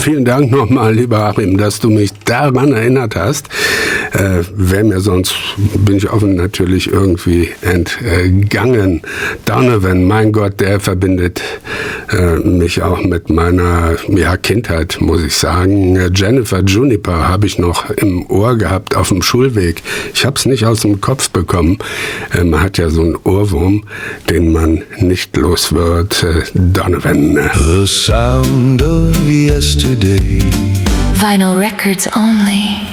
vielen Dank nochmal, lieber Achim, dass du mich daran erinnert hast. Wäre mir sonst, bin ich offen, natürlich irgendwie entgangen. Donovan, mein Gott, der verbindet mich auch mit meiner Kindheit, muss ich sagen. Jennifer Juniper habe ich noch im Ohr gehabt auf dem Schulweg. Ich habe es nicht aus dem Kopf bekommen. Man hat ja so einen Ohrwurm, den man nicht los wird. Donovan. The sound of yesterday. Vinyl records only.